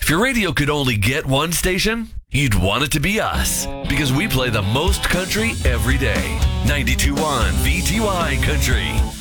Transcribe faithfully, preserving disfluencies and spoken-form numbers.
If your radio could only get one station, you'd want it to be us. Because we play the most country every day. ninety-two point one V T Y Country.